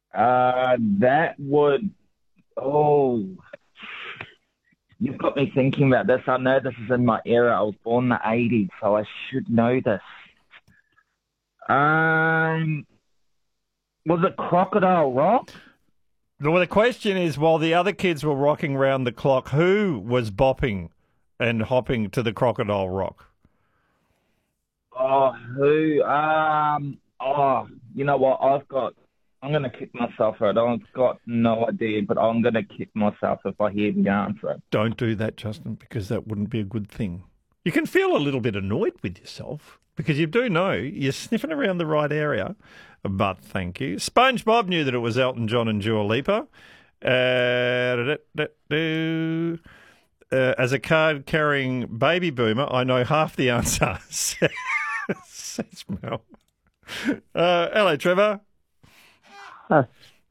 That would. Oh, you've got me thinking about this. I know this is in my era. I was born in the '80s, so I should know this. Um, was it Crocodile Rock? Well, the question is, while the other kids were rocking round the clock, who was bopping and hopping to the Crocodile Rock? Oh, who? You know what? I'm gonna kick myself for it. I've got no idea, but I'm gonna kick myself if I hear the answer. Don't do that, Justin, because that wouldn't be a good thing. You can feel a little bit annoyed with yourself because you do know you're sniffing around the right area. But thank you. SpongeBob knew that it was Elton John and Dua Lipa. As a card-carrying baby boomer, I know half the answer. Says Mel. Hello, Trevor. Uh,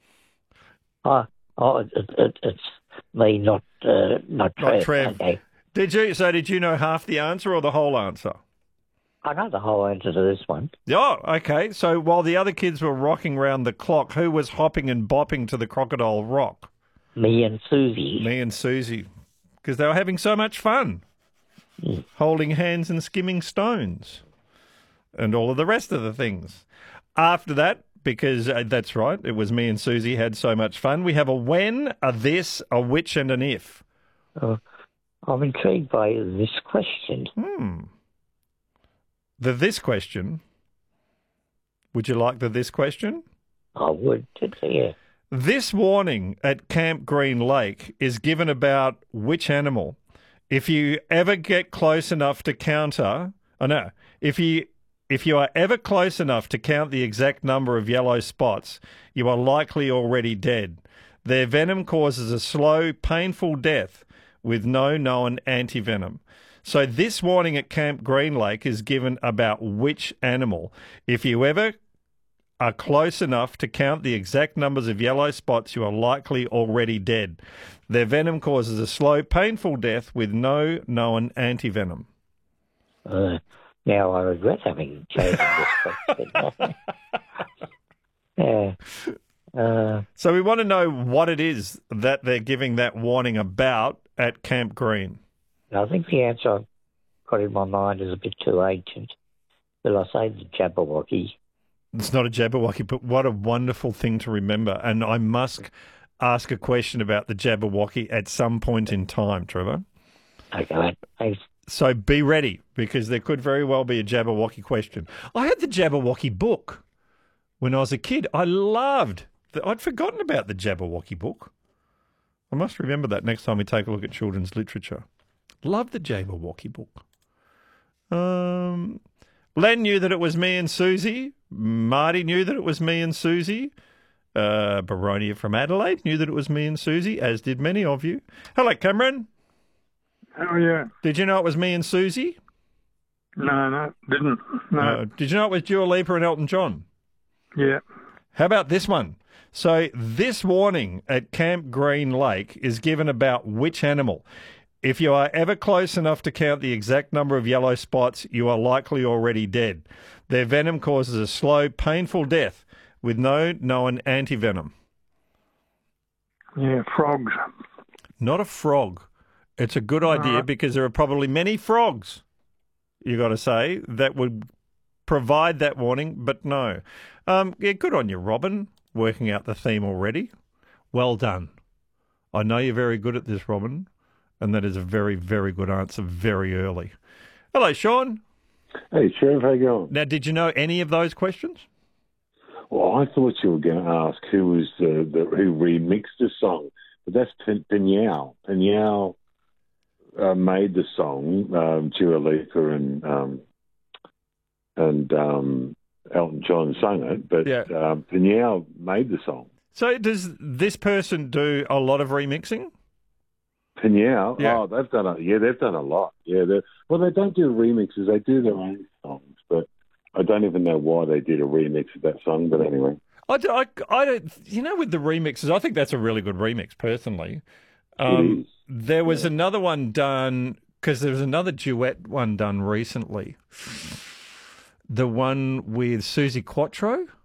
it's me, not Trev. Not Trev. Okay. Did you know half the answer or the whole answer? I know the whole answer to this one. Oh, okay. So while the other kids were rocking round the clock, who was hopping and bopping to the Crocodile Rock? Me and Susie. Me and Susie. Because they were having so much fun. Holding hands and skimming stones. And all of the rest of the things. After that, because that's right, it was me and Susie had so much fun, we have a when, a this, a which, and an if. I'm intrigued by this question. The this question. Would you like the this question? I would, yeah. This warning at Camp Green Lake is given about which animal? If you ever get close enough to counter... Oh, no. If you are ever close enough to count the exact number of yellow spots, you are likely already dead. Their venom causes a slow, painful death with no known antivenom. So this warning at Camp Green Lake is given about which animal? If you ever are close enough to count the exact numbers of yellow spots, you are likely already dead. Their venom causes a slow, painful death with no known antivenom. Now I regret having chosen this question. So we want to know what it is that they're giving that warning about at Camp Green. I think the answer I've got in my mind is a bit too ancient. But I say the Jabberwocky. It's not a Jabberwocky, but what a wonderful thing to remember. And I must ask a question about the Jabberwocky at some point in time, Trevor. Okay, thanks. So be ready, because there could very well be a Jabberwocky question. I had the Jabberwocky book when I was a kid. I'd forgotten about the Jabberwocky book. I must remember that next time we take a look at children's literature. Love the Jabberwocky book. Len knew that it was me and Susie. Marty knew that it was me and Susie. Baronia from Adelaide knew that it was me and Susie, as did many of you. Hello, Cameron. Oh, yeah. Did you know it was me and Susie? No, didn't. No. Did you know it was Dua Lipa and Elton John? Yeah. How about this one? So this warning at Camp Green Lake is given about which animal? If you are ever close enough to count the exact number of yellow spots, you are likely already dead. Their venom causes a slow, painful death with no known antivenom. Yeah, frogs. Not a frog. It's a good idea because there are probably many frogs, you got to say, that would provide that warning, but no. Yeah, good on you, Robin, working out the theme already. Well done. I know you're very good at this, Robin, and that is a very, very good answer very early. Hello, Sean. Hey, Trev, how you going? Now, did you know any of those questions? Well, I thought you were going to ask who was who remixed the song, but that's Pinyao. Pinyao made the song. Dua Lipa and Elton John sung it, but Pinyao made the song. So does this person do a lot of remixing? Pinyao? Yeah. Oh, they've done a lot. Yeah, they don't do remixes. They do their own songs, but I don't even know why they did a remix of that song. But anyway, I don't. You know, with the remixes, I think that's a really good remix, personally. it is. There was another one done, because there was another duet one done recently. The one with Susie Quattro.